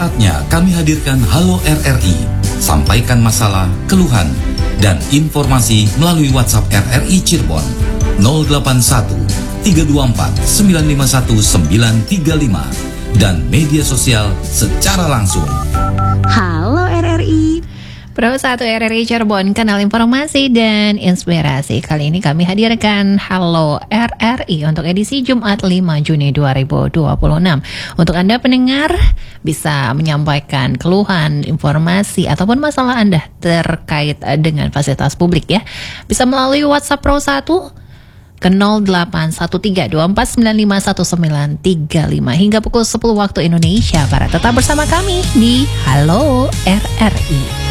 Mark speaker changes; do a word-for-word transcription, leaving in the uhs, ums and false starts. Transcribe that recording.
Speaker 1: Saatnya kami hadirkan Halo R R I. Sampaikan masalah, keluhan, dan informasi melalui WhatsApp R R I Cirebon nol delapan satu tiga dua empat sembilan lima satu sembilan tiga lima dan media sosial secara langsung.
Speaker 2: Halo R R I.
Speaker 3: Pro satu R R I Cirebon, kanal informasi dan inspirasi. Kali ini kami hadirkan Halo R R I untuk edisi Jumat lima Juni dua ribu dua puluh enam. Untuk Anda pendengar bisa menyampaikan keluhan, informasi ataupun masalah Anda terkait dengan fasilitas publik ya. Bisa melalui WhatsApp Pro satu ke nol delapan satu tiga dua empat sembilan lima satu sembilan tiga lima hingga pukul sepuluh waktu Indonesia Barat. Tetap bersama kami di Halo R R I.